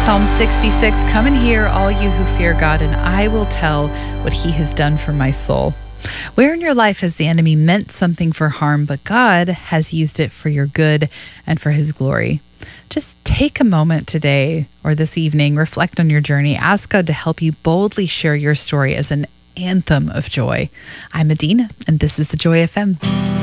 Psalm 66, come and hear, all you who fear God, and I will tell what he has done for my soul. Where in your life has the enemy meant something for harm, but God has used it for your good and for his glory? Just take a moment today or this evening, reflect on your journey, ask God to help you boldly share your story as an anthem of joy. I'm Adina, and this is the Joy FM.